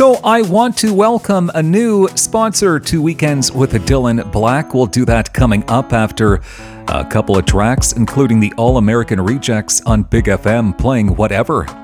So I want to welcome a new sponsor to Weekends with Dylan Black. We'll do that coming up after a couple of tracks, including the All American Rejects on Big FM playing Whatever.